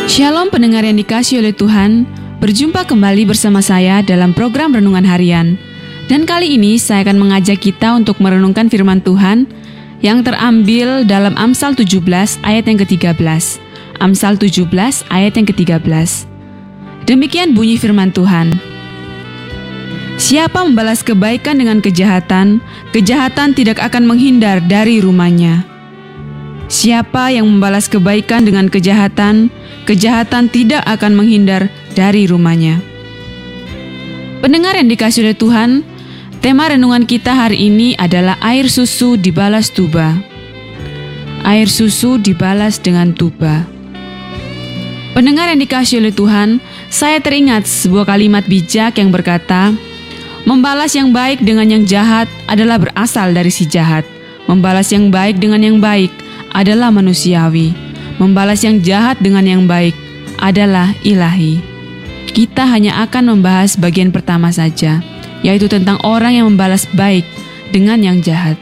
Shalom pendengar yang dikasihi oleh Tuhan, berjumpa kembali bersama saya dalam program Renungan Harian. Dan kali ini saya akan mengajak kita untuk merenungkan firman Tuhan yang terambil dalam Amsal 17 ayat yang ke-13. Amsal 17 ayat yang ke-13. Demikian bunyi firman Tuhan. Siapa membalas kebaikan dengan kejahatan, kejahatan tidak akan menghindar dari rumahnya. Siapa yang membalas kebaikan dengan kejahatan, kejahatan tidak akan menghindar dari rumahnya. Pendengar yang dikasihi oleh Tuhan, tema renungan kita hari ini adalah air susu dibalas tuba. Air susu dibalas dengan tuba. Pendengar yang dikasihi oleh Tuhan, saya teringat sebuah kalimat bijak yang berkata, membalas yang baik dengan yang jahat adalah berasal dari si jahat. Membalas yang baik dengan yang baik adalah manusiawi. Membalas yang jahat dengan yang baik adalah ilahi. Kita hanya akan membahas bagian pertama saja, yaitu tentang orang yang membalas baik dengan yang jahat.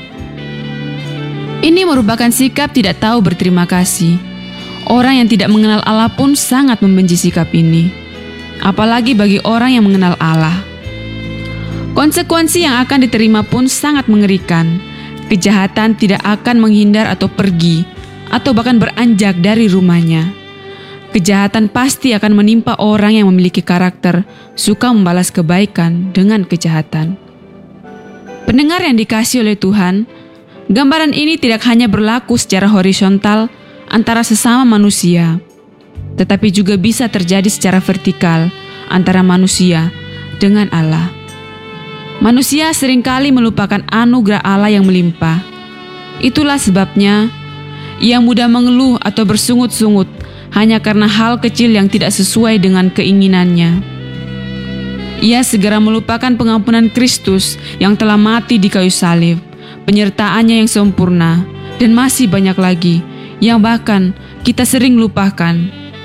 Ini merupakan sikap tidak tahu berterima kasih. Orang yang tidak mengenal Allah pun sangat membenci sikap ini, apalagi bagi orang yang mengenal Allah. Konsekuensi yang akan diterima pun sangat mengerikan. Kejahatan tidak akan menghindar atau pergi, atau bahkan beranjak dari rumahnya. Kejahatan pasti akan menimpa orang yang memiliki karakter suka membalas kebaikan dengan kejahatan. Pendengar yang dikasihi oleh Tuhan, gambaran ini tidak hanya berlaku secara horizontal antara sesama manusia, tetapi juga bisa terjadi secara vertikal antara manusia dengan Allah. Manusia seringkali melupakan anugerah Allah yang melimpah. Itulah sebabnya ia mudah mengeluh atau bersungut-sungut hanya karena hal kecil yang tidak sesuai dengan keinginannya. Ia segera melupakan pengampunan Kristus yang telah mati di kayu salib, penyertaannya yang sempurna, dan masih banyak lagi yang bahkan kita sering lupakan.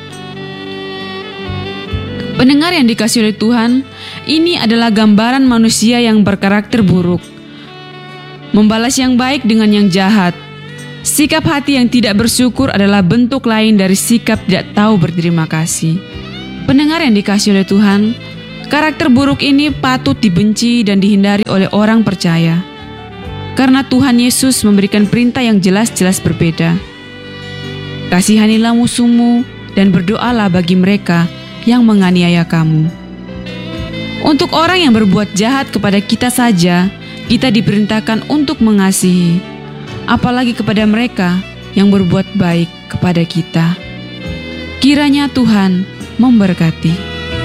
Pendengar yang dikasihi oleh Tuhan, ini adalah gambaran manusia yang berkarakter buruk, membalas yang baik dengan yang jahat. Sikap hati yang tidak bersyukur adalah bentuk lain dari sikap tidak tahu berterima kasih. Pendengar yang dikasihi oleh Tuhan, karakter buruk ini patut dibenci dan dihindari oleh orang percaya, karena Tuhan Yesus memberikan perintah yang jelas-jelas berbeda. Kasihanilah musuhmu dan berdoalah bagi mereka yang menganiaya kamu. Untuk orang yang berbuat jahat kepada kita saja, kita diperintahkan untuk mengasihi, apalagi kepada mereka yang berbuat baik kepada kita. Kiranya Tuhan memberkati.